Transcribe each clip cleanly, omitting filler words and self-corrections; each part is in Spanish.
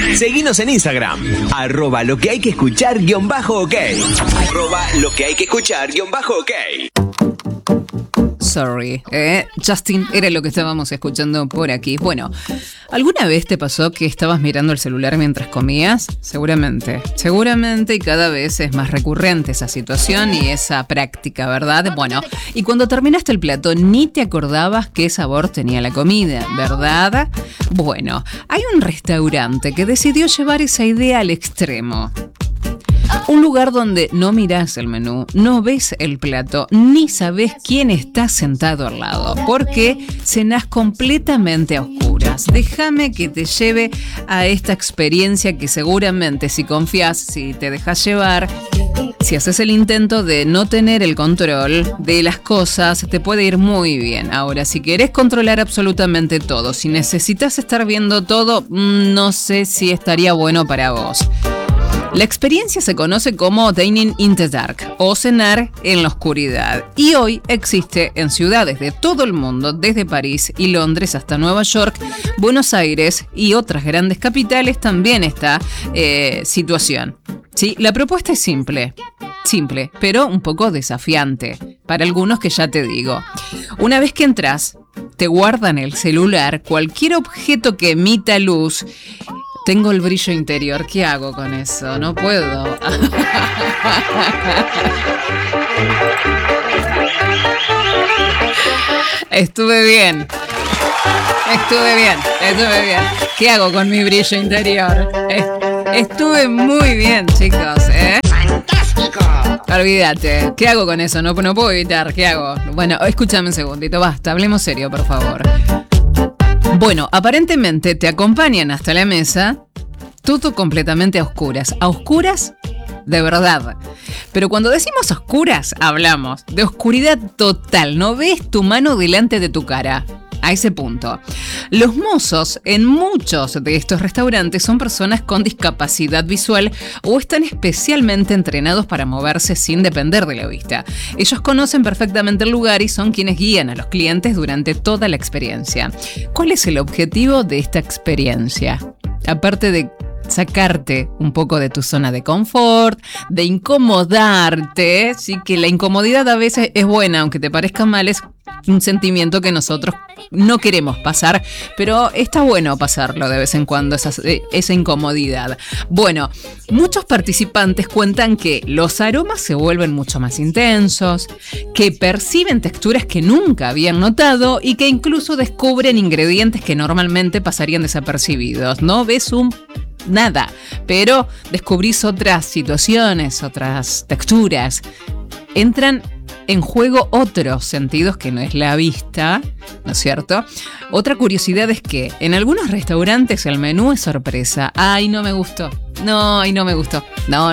Seguinos en Instagram, @lo que hay que escuchar _ok. @lo que hay que escuchar _ok. Sorry, Justin, era lo que estábamos escuchando por aquí. Bueno, ¿alguna vez te pasó que estabas mirando el celular mientras comías? Seguramente, y cada vez es más recurrente esa situación y esa práctica, ¿verdad? Bueno, y cuando terminaste el plato ni te acordabas qué sabor tenía la comida, ¿verdad? Bueno, hay un restaurante que decidió llevar esa idea al extremo. Un lugar donde no mirás el menú, no ves el plato, ni sabés quién está sentado al lado, porque cenás completamente a oscuras. Déjame que te lleve a esta experiencia que seguramente si confías, si te dejas llevar, si haces el intento de no tener el control de las cosas, te puede ir muy bien. Ahora, si querés controlar absolutamente todo, si necesitas estar viendo todo, no sé si estaría bueno para vos. La experiencia se conoce como Dining in the Dark o cenar en la oscuridad y hoy existe en ciudades de todo el mundo, desde París y Londres hasta Nueva York, Buenos Aires y otras grandes capitales también esta situación. Sí, la propuesta es simple, pero un poco desafiante para algunos que ya te digo. Una vez que entras, te guardan el celular, cualquier objeto que emita luz. Tengo el brillo interior. ¿Qué hago con eso? No puedo. Estuve bien. ¿Qué hago con mi brillo interior? Estuve muy bien, chicos, ¡Fantástico! Olvídate. ¿Qué hago con eso? No puedo evitar. ¿Qué hago? Bueno, escúchame un segundito. Basta, hablemos serio, por favor. Bueno, aparentemente te acompañan hasta la mesa, todo completamente a oscuras. A oscuras de verdad. Pero cuando decimos oscuras, hablamos de oscuridad total. No ves tu mano delante de tu cara. A ese punto. Los mozos en muchos de estos restaurantes son personas con discapacidad visual o están especialmente entrenados para moverse sin depender de la vista. Ellos conocen perfectamente el lugar y son quienes guían a los clientes durante toda la experiencia. ¿Cuál es el objetivo de esta experiencia? Aparte de sacarte un poco de tu zona de confort, de incomodarte, sí, que la incomodidad a veces es buena, aunque te parezca mal, es un sentimiento que nosotros no queremos pasar, pero está bueno pasarlo de vez en cuando, esa incomodidad. Bueno, muchos participantes cuentan que los aromas se vuelven mucho más intensos, que perciben texturas que nunca habían notado y que incluso descubren ingredientes que normalmente pasarían desapercibidos. No ves nada, pero descubrís otras situaciones, otras texturas. Entran en juego otros sentidos que no es la vista, ¿no es cierto? Otra curiosidad es que en algunos restaurantes el menú es sorpresa. ¡Ay, no me gustó! No, y no me gustó. No.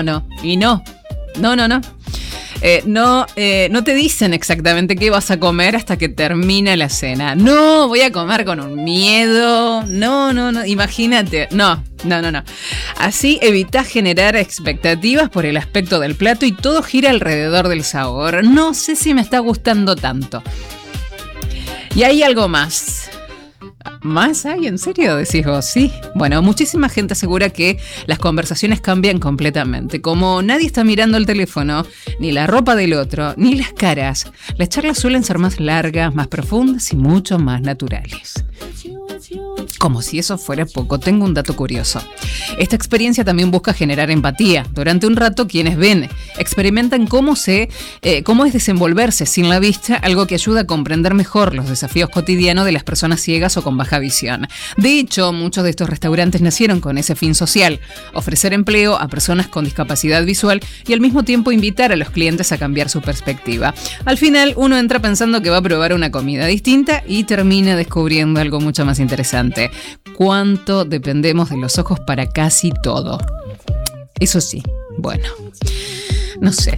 No te dicen exactamente qué vas a comer hasta que termina la cena. No, voy a comer con un miedo. No, imagínate. No. Así evitás generar expectativas por el aspecto del plato y todo gira alrededor del sabor. No sé si me está gustando tanto. Y hay algo más. ¿Más hay? ¿En serio decís vos? Sí. Bueno, muchísima gente asegura que las conversaciones cambian completamente. Como nadie está mirando el teléfono, ni la ropa del otro, ni las caras, las charlas suelen ser más largas, más profundas y mucho más naturales. Como si eso fuera poco, tengo un dato curioso. Esta experiencia también busca generar empatía. Durante un rato, quienes ven experimentan cómo es desenvolverse sin la vista, algo que ayuda a comprender mejor los desafíos cotidianos de las personas ciegas o con baja visión. De hecho, muchos de estos restaurantes nacieron con ese fin social: ofrecer empleo a personas con discapacidad visual y al mismo tiempo invitar a los clientes a cambiar su perspectiva. Al final, uno entra pensando que va a probar una comida distinta y termina descubriendo algo mucho más interesante. ¿Cuánto dependemos de los ojos para casi todo? Eso sí, bueno, no sé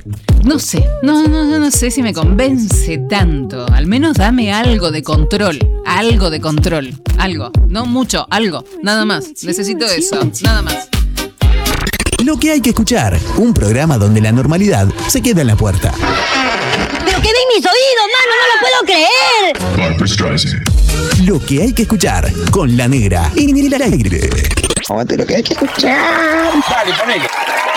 si me convence tanto. Al menos dame algo de control, no mucho, algo, nada más. Necesito eso, nada más. Lo que hay que escuchar, un programa donde la normalidad se queda en la puerta. ¡Pero qué ven mis oídos, mano! ¡No lo puedo creer! Barbra Streisand. Lo que hay que escuchar con La Negra en el aire. Aguante lo que hay que escuchar. Dale, ponele.